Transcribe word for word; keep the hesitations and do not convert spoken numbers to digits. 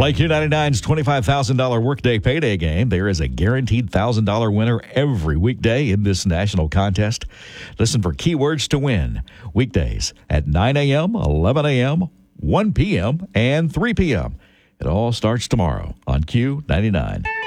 Play Q ninety-nine's twenty-five thousand dollars workday payday game. There is a guaranteed one thousand dollars winner every weekday in this national contest. Listen for keywords to win. Weekdays at nine a.m., eleven a.m., one p.m., and three p.m. It all starts tomorrow on Q ninety-nine.